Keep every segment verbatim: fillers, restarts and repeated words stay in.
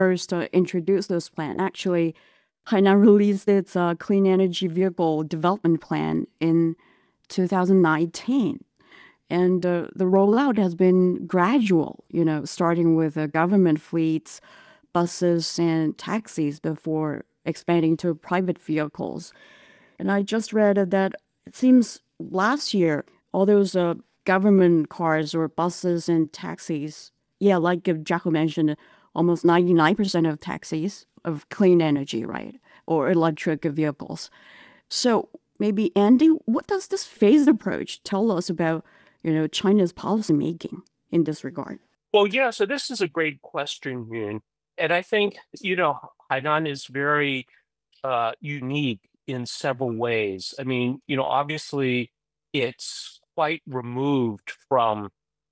first uh, introduced this plan. Actually, Hainan released its uh, clean energy vehicle development plan in two thousand nineteen. And uh, the rollout has been gradual, you know, starting with uh, government fleets, buses, and taxis before expanding to private vehicles. And I just read that it seems last year, all those uh, government cars or buses and taxis, yeah, like uh, Jaco mentioned, almost ninety-nine percent of taxis of clean energy, right? Or electric vehicles. So maybe Andy, what does this phased approach tell us about, you know, China's policymaking in this regard? Well, yeah, so this is a great question, Yun. And I think, you know, Hainan is very uh, unique in several ways. I mean, you know, obviously it's quite removed from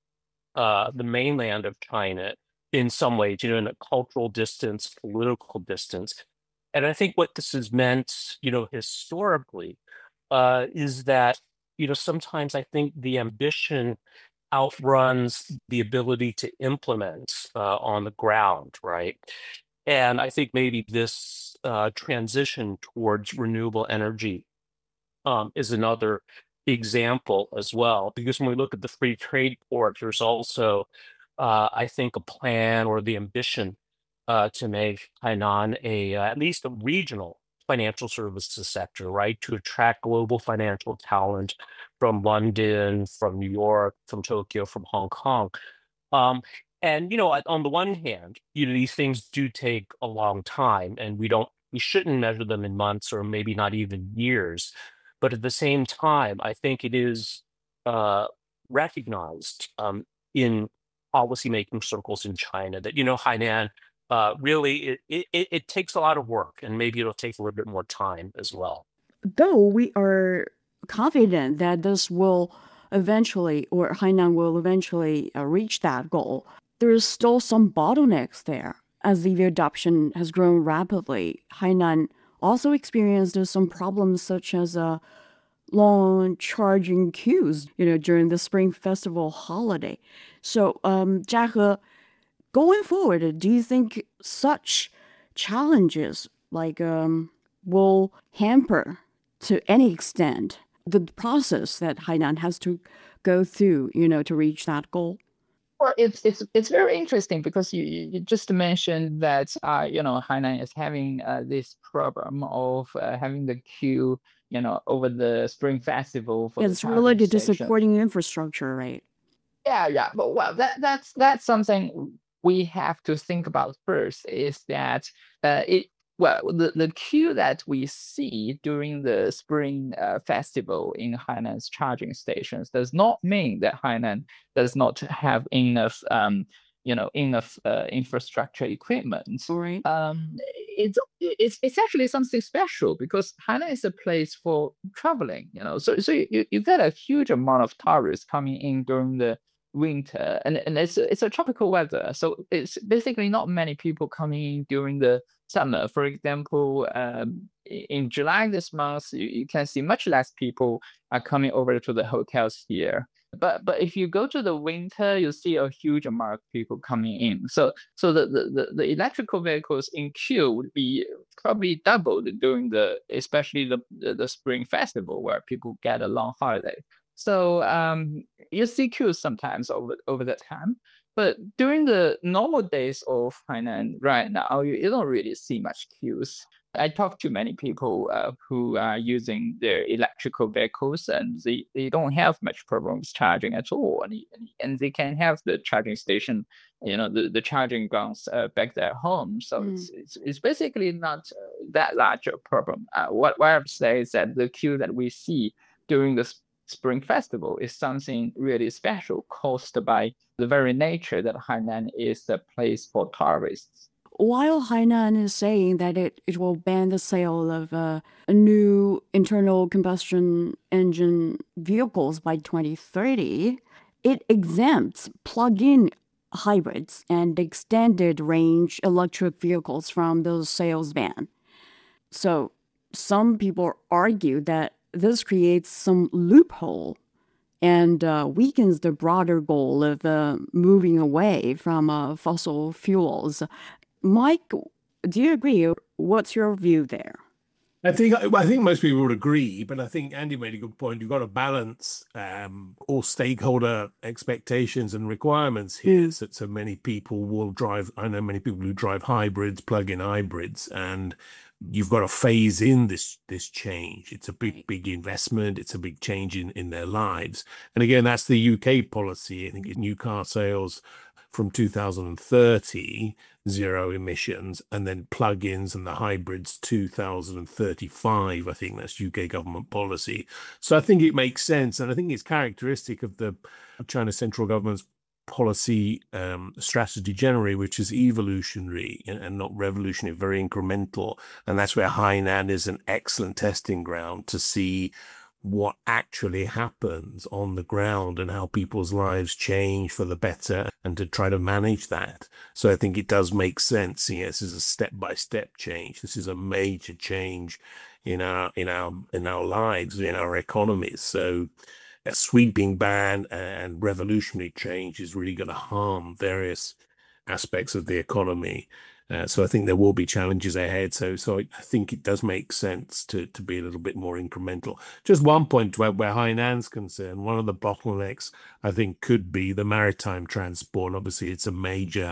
uh, the mainland of China in some ways, you know, in a cultural distance, political distance. And I think what this has meant, you know, historically, uh, is that, you know, sometimes I think the ambition outruns the ability to implement uh, on the ground, right? And I think maybe this uh, transition towards renewable energy um, is another example as well. Because when we look at the free trade port, there's also, uh, I think, a plan or the ambition uh, to make Hainan a uh, at least a regional financial services sector, right? To attract global financial talent from London, from New York, from Tokyo, from Hong Kong. Um, and you know, on on the one hand, you know, these things do take a long time, and we don't, we shouldn't measure them in months or maybe not even years. But at the same time, I think it is uh, recognized um, in policymaking circles in China that, you know, Hainan uh, really it, it it takes a lot of work, and maybe it'll take a little bit more time as well. Though we are confident that this will eventually, or Hainan will eventually uh, reach that goal, there is still some bottlenecks there. As the adoption has grown rapidly, Hainan also experienced some problems such as uh, long charging queues, you know, during the Spring Festival holiday. So, um, Jiahe, going forward, do you think such challenges like um, will hamper to any extent the process that Hainan has to go through, you know, to reach that goal? Well, it's it's it's very interesting because you, you you just mentioned that uh you know Hainan is having uh, this problem of uh, having the queue you know over the Spring Festival for the It's charging related to station. supporting infrastructure, right? Yeah, yeah. But well, that that's that's something we have to think about first is that uh, it well the, the queue that we see during the Spring uh, Festival in Hainan's charging stations does not mean that Hainan does not have enough um you know enough uh, infrastructure equipment. All right. Um, it's it's it's actually something special because Hainan is a place for traveling, you know. So so you, you get a huge amount of tourists coming in during the winter, and, and it's it's a tropical weather, so it's basically not many people coming in during the summer. For example, um, in July this month, you, you can see much less people are coming over to the hotels here. But but if you go to the winter, you see a huge amount of people coming in. So so the the, the, the electrical vehicles in queue would be probably doubled during the especially the, the the spring festival where people get a long holiday. So um, you see queues sometimes over over that time. But during the normal days of Hainan right now, you, you don't really see much queues. I talked to many people uh, who are using their electrical vehicles, and they, they don't have much problems charging at all, and, and they can have the charging station, you know, the, the charging grounds uh, back their home. So Mm. it's it's, it's basically not uh, that large a problem. Uh, what what I would say is that the queue that we see during the Spring Festival is something really special caused by the very nature that Hainan is a place for tourists. While Hainan is saying that it, it will ban the sale of uh, new internal combustion engine vehicles by twenty thirty, it exempts plug in hybrids and extended range electric vehicles from those sales ban. So some people argue that this creates some loophole and uh, weakens the broader goal of uh, moving away from uh, fossil fuels. Mike, do you agree? What's your view there? I think I think most people would agree, but I think Andy made a good point. You've got to balance um, all stakeholder expectations and requirements here. Mm. So, so many people will drive. I know many people who drive hybrids, plug-in hybrids, and you've got to phase in this this change. It's a big, big investment. It's a big change in in their lives. And again, that's the U K policy. I think new car sales from two thousand thirty, zero emissions, and then plug-ins and the hybrids two thousand thirty-five. I think that's U K government policy. So I think it makes sense. And I think it's characteristic of the China central government's policy um, strategy generally, which is evolutionary and not revolutionary, very incremental. And that's where Hainan is an excellent testing ground to see what actually happens on the ground and how people's lives change for the better and to try to manage that. So I think it does make sense. Yes, this is a step-by-step change. This is a major change in our in our in our lives, in our economies. So a sweeping ban and revolutionary change is really going to harm various aspects of the economy. Uh, so I think there will be challenges ahead. So so I think it does make sense to to be a little bit more incremental. Just one point where, where Hainan's concerned, one of the bottlenecks I think could be the maritime transport. Obviously, it's a major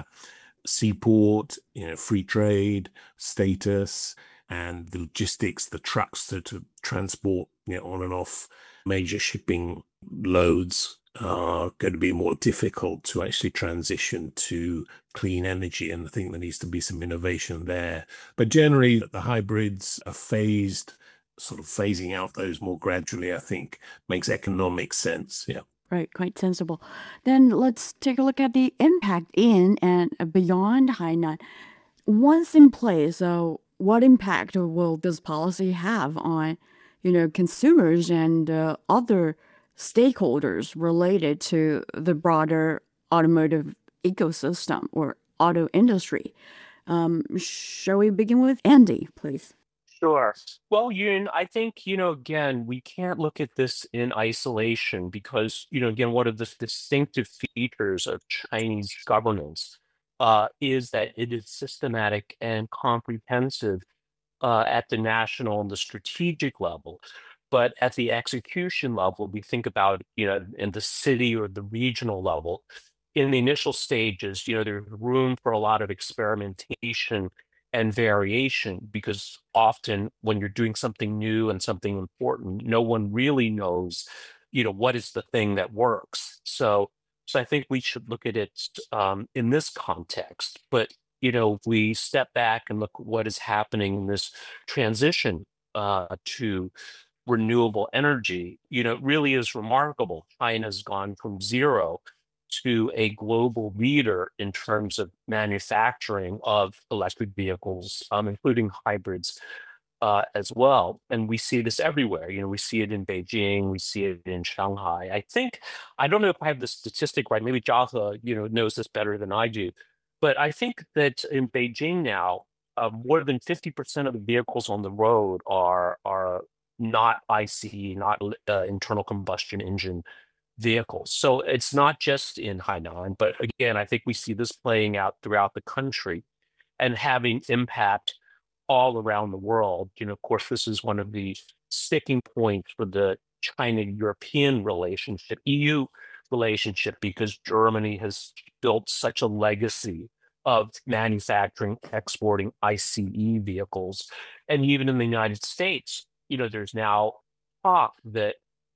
seaport, you know, free trade status, and the logistics, the trucks to, to transport, you know, on and off major shipping loads are going to be more difficult to actually transition to clean energy. And I think there needs to be some innovation there. But generally, the hybrids are phased, sort of phasing out those more gradually, I think makes economic sense. Yeah. Right, quite sensible. Then let's take a look at the impact in and beyond Hainan. Once in place, uh, what impact will this policy have on, you know, consumers and uh, other stakeholders related to the broader automotive ecosystem or auto industry? Um, shall we begin with Andy, please? Sure. Well, Yun, I think, you know, again, we can't look at this in isolation because, you know, again, one of the distinctive features of Chinese governance uh, is that it is systematic and comprehensive uh, at the national and the strategic level. But at the execution level, we think about, you know, in the city or the regional level, in the initial stages, you know, there's room for a lot of experimentation and variation because often when you're doing something new and something important, no one really knows, you know, what is the thing that works. So, so I think we should look at it um, in this context. But you know, if we step back and look at what is happening in this transition uh, to renewable energy, you know, it really is remarkable. China's gone from zero to a global leader in terms of manufacturing of electric vehicles, um, including hybrids uh, as well. And we see this everywhere. You know, we see it in Beijing, we see it in Shanghai. I think, I don't know if I have the statistic right, maybe Jia, you know, knows this better than I do, but I think that in Beijing now, uh, more than fifty percent of the vehicles on the road are are not I C E, not uh, internal combustion engine vehicles. So it's not just in Hainan, but again, I think we see this playing out throughout the country and having impact all around the world. You know, of course, this is one of the sticking points for the China-European relationship, E U relationship, because Germany has built such a legacy of manufacturing, exporting I C E vehicles. And even in the United States, you know, there's now talk that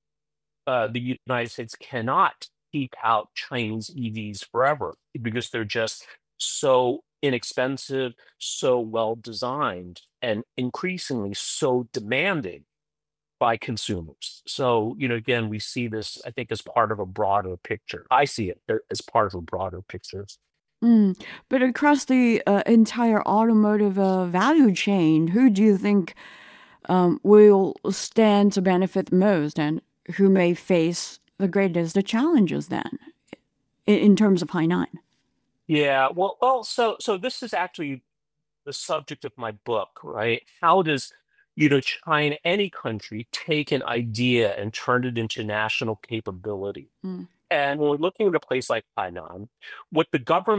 uh, the United States cannot keep out Chinese E Vs forever because they're just so inexpensive, so well designed, and increasingly so demanding by consumers. So, you know, again, we see this, I think, as part of a broader picture. I see it as part of a broader picture. Mm. But across the uh, entire automotive uh, value chain, who do you think um, will stand to benefit most and who may face the greatest challenges then in, in terms of Hainan? Yeah, well, well, so so this is actually the subject of my book, right? How does, you know, China, any country, take an idea and turn it into national capability? Mm. And when we're looking at a place like Hainan, what the government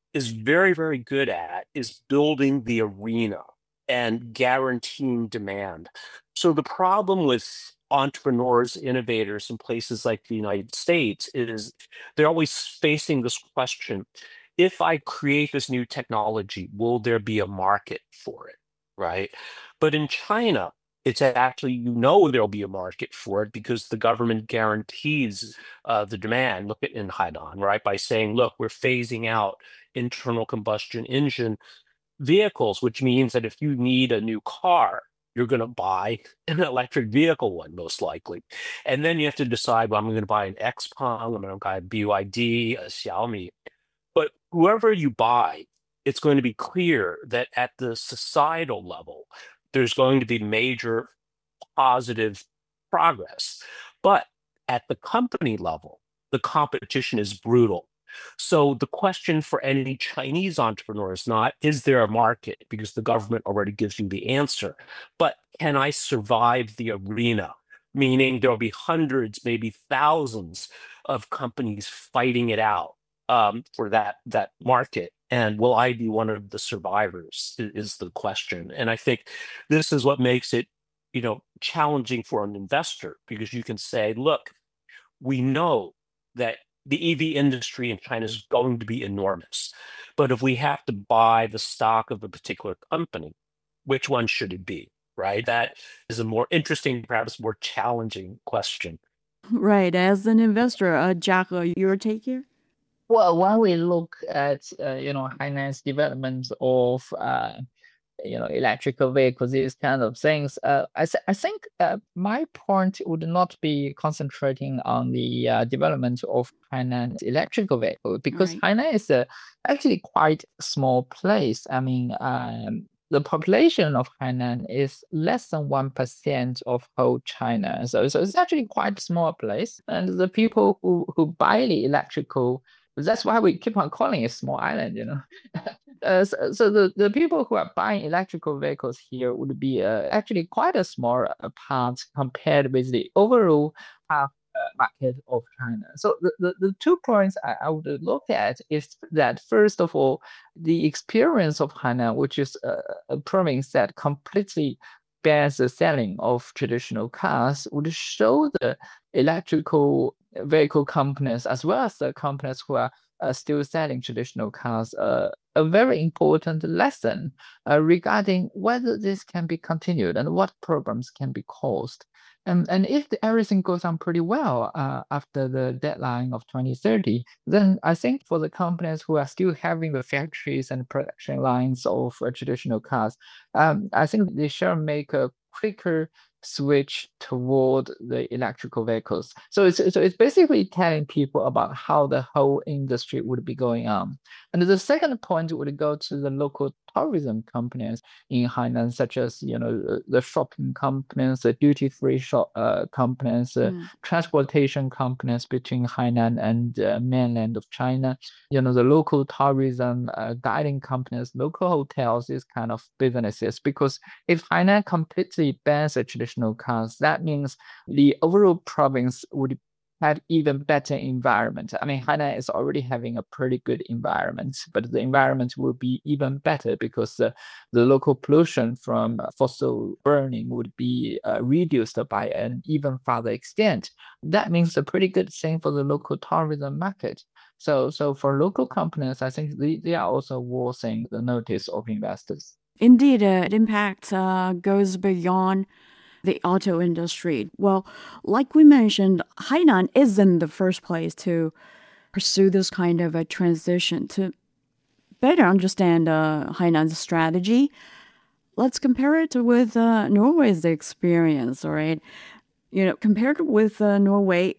is very, very good at is building the arena and guaranteeing demand. So the problem with entrepreneurs, innovators in places like the United States is they're always facing this question: if I create this new technology, will there be a market for it? Right? But in China, it's actually, you know, there'll be a market for it because the government guarantees uh, the demand. Look at in Hainan, right? By saying, look, we're phasing out internal combustion engine vehicles, which means that if you need a new car, you're going to buy an electric vehicle one, most likely. And then you have to decide, well, I'm going to buy an Xpeng, I'm going to buy a B Y D, a Xiaomi. But whoever you buy, it's going to be clear that at the societal level, there's going to be major positive progress. But at the company level, the competition is brutal. So the question for any Chinese entrepreneur is not, is there a market? Because the government already gives you the answer. But can I survive the arena? Meaning there'll be hundreds, maybe thousands of companies fighting it out um, for that that market. And will I be one of the survivors is, is the question. And I think this is what makes it, you know, challenging for an investor, because you can say, look, we know that the E V industry in China is going to be enormous. But if we have to buy the stock of a particular company, which one should it be, right? That is a more interesting, perhaps more challenging question. Right. As an investor, uh, Jack, uh, your take here? Well, when we look at uh, you know Hainan's development of uh, you know electrical vehicles, these kind of things, uh, I th- I think uh, my point would not be concentrating on the uh, development of Hainan's electrical vehicle, because Right. Hainan is a actually quite small place. I mean, um, the population of Hainan is less than one percent of whole China, so so it's actually quite a small place, and the people who who buy the electrical, that's why we keep on calling it small island, you know. Uh, so, so the, the people who are buying electrical vehicles here would be uh, actually quite a small uh, part compared with the overall uh, market of China. So the, the, the two points I, I would look at is that, first of all, the experience of Hainan, which is a, a province that completely bans the selling of traditional cars, would show the electrical vehicle companies as well as the companies who are uh, still selling traditional cars uh, a very important lesson uh, regarding whether this can be continued and what problems can be caused. And, and if the, everything goes on pretty well uh, after the deadline of twenty thirty, then I think for the companies who are still having the factories and production lines of uh, traditional cars, um, I think they shall make a quicker switch toward the electrical vehicles. So it's so it's basically telling people about how the whole industry would be going on. And the second point would go to the local tourism companies in Hainan, such as you know the shopping companies, the duty-free shop uh, companies, uh, Mm. transportation companies between Hainan and uh, mainland of China. You know the local tourism uh, guiding companies, local hotels, these kind of businesses. Because if Hainan completely bans the traditional cars, that means the overall province would have even better environment. I mean, Hainan is already having a pretty good environment, but the environment will be even better because uh, the local pollution from fossil burning would be uh, reduced by an even further extent. That means a pretty good thing for the local tourism market. So, so for local companies, I think they, they are also worthy the notice of investors. Indeed, uh, it impact uh, goes beyond the auto industry. Well, like we mentioned, Hainan isn't the first place to pursue this kind of a transition. To better understand uh, Hainan's strategy, let's compare it with uh, Norway's experience, all right? You know, compared with uh, Norway,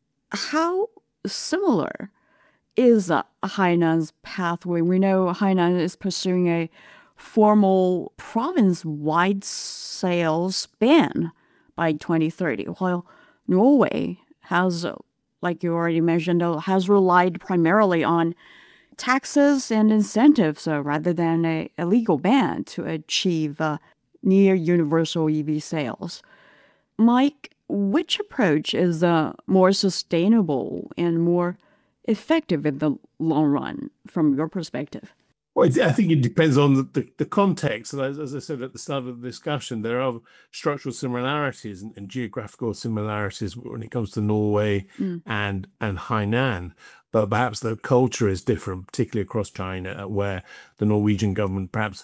how similar is uh, Hainan's pathway? We know Hainan is pursuing a formal province-wide sales ban by twenty thirty, while Norway has, uh, like you already mentioned, uh, has relied primarily on taxes and incentives uh, rather than a, a legal ban to achieve uh, near universal E V sales. Mike, which approach is uh, more sustainable and more effective in the long run from your perspective? Well, it- I think it depends on the, the, the context. And as, as I said at the start of the discussion, there are structural similarities and, and geographical similarities when it comes to Norway Mm. and and Hainan. But perhaps the culture is different, particularly across China, where the Norwegian government perhaps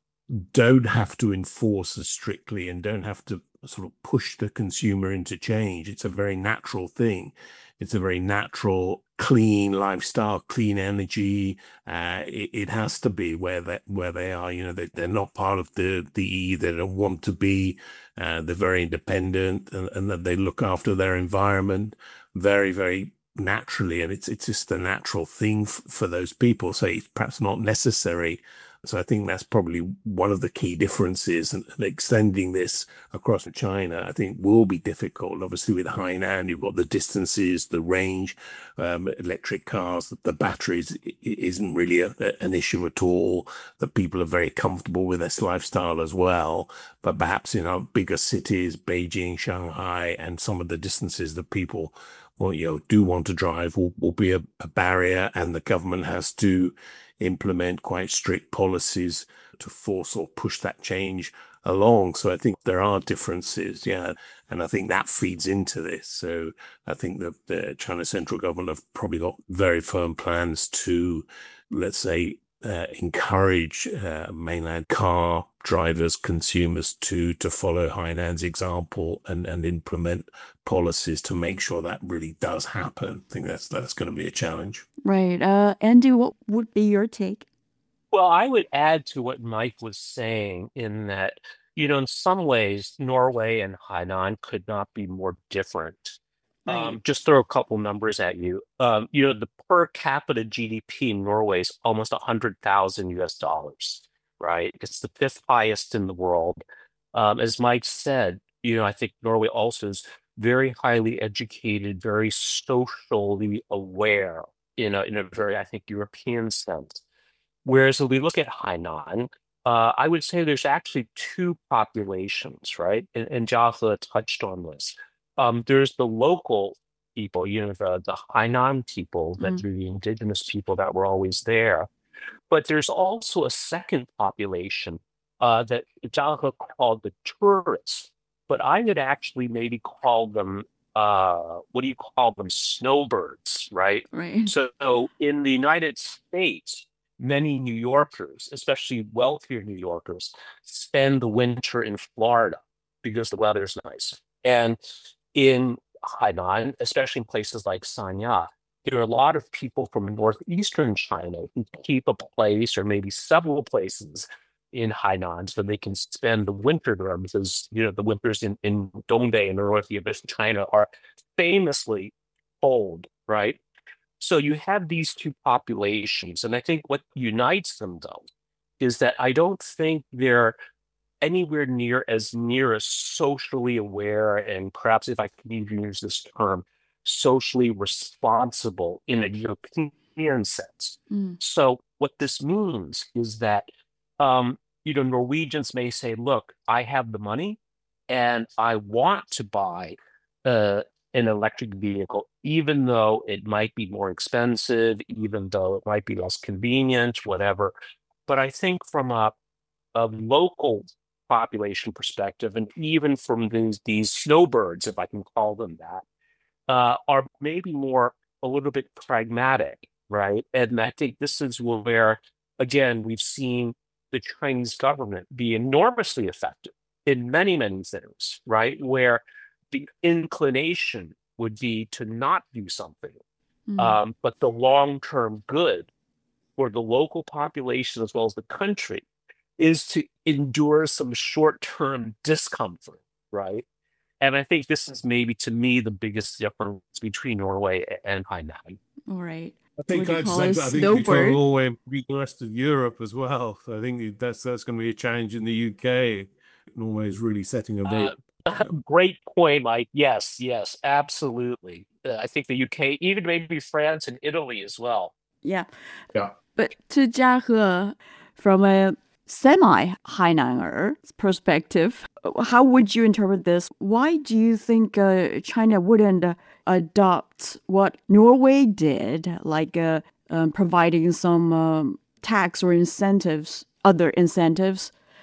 don't have to enforce as strictly and don't have to sort of push the consumer into change. It's a very natural thing. It's a very natural, clean lifestyle, clean energy. Uh, it, it has to be where they where they are. You know, they, they're not part of the the E. They don't want to be. Uh, they're very independent, and, and that they look after their environment very, very naturally. And it's it's just a natural thing f- for those people. So it's perhaps not necessary. So I think that's probably one of the key differences, and, and extending this across China, I think will be difficult. Obviously with Hainan, you've got the distances, the range, um, electric cars, the, the batteries i- i- isn't really a, a- an issue at all, that people are very comfortable with this lifestyle as well. But perhaps in our bigger cities, Beijing, Shanghai, and some of the distances that people well, you know, do want to drive will, will be a, a barrier, and the government has to implement quite strict policies to force or push that change along. So I think there are differences, yeah, and I think that feeds into this. So I think that the China central government have probably got very firm plans to, let's say, uh, encourage uh, mainland car drivers, consumers to to follow Hainan's example and and implement policies to make sure that really does happen. I think that's that's going to be a challenge. Right. Uh, Andy, what would be your take? Well, I would add to what Mike was saying in that, you know, in some ways, Norway and Hainan could not be more different. Right. Um, just throw a couple numbers at you. Um, you know, the per capita G D P in Norway is almost one hundred thousand U S dollars, right? It's the fifth highest in the world. Um, as Mike said, you know, I think Norway also is very highly educated, very socially aware in a in a very, I think, European sense. Whereas if we look at Hainan, uh, I would say there's actually two populations, right? And, and Jiahe touched on this. Um, there's the local people, you know, the, the Hainan people, that Mm. the indigenous people that were always there. But there's also a second population uh, that Jiahe called the tourists. But I would actually maybe call them, uh, what do you call them? Snowbirds, right? Right. So in the United States, many New Yorkers, especially wealthier New Yorkers, spend the winter in Florida because the weather's nice. And in Hainan, especially in places like Sanya, there are a lot of people from northeastern China who keep a place or maybe several places in Hainan so they can spend the winter there, because, you know, the winters in, in Dongdae and the northeastern China are famously cold, right? So you have these two populations, and I think what unites them, though, is that I don't think they're anywhere near as near as socially aware, and perhaps, if I can even use this term, socially responsible in a European sense. Mm. So what this means is that, um, you know, Norwegians may say, look, I have the money and I want to buy uh, an electric vehicle, even though it might be more expensive, even though it might be less convenient, whatever. But I think from a, a local population perspective, and even from these, these snowbirds, if I can call them that, uh, are maybe more a little bit pragmatic, right? And I think this is where, again, we've seen the Chinese government be enormously effective in many, many things, right? Where the inclination would be to not do something, Mm. um, but the long-term good for the local population as well as the country is to endure some short-term discomfort, right? And I think this is maybe, to me, the biggest difference between Norway and Hainan. All right. I think What do you I'd call say, a I think you snowbird? cover all the way the rest of Europe as well. So I think that's that's going to be a challenge in the U K. Norway is really setting a very Uh, great point, Mike. Yes, yes, absolutely. Uh, I think the U K, even maybe France and Italy as well. Yeah. yeah. But to Jiahe, from a semi-Hainaner's perspective, how would you interpret this? Why do you think uh, China wouldn't uh, adopt what Norway did, like uh, um, providing some um, tax or incentives, other incentives